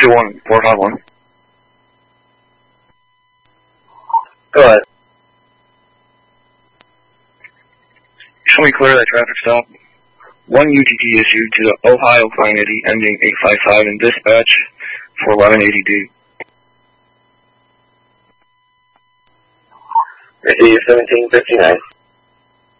21451. Go ahead. Show me clear that traffic stop. 1 UTT issued to the Ohio Flying Eddie ending 855 in dispatch for 1180D. Receive 1759.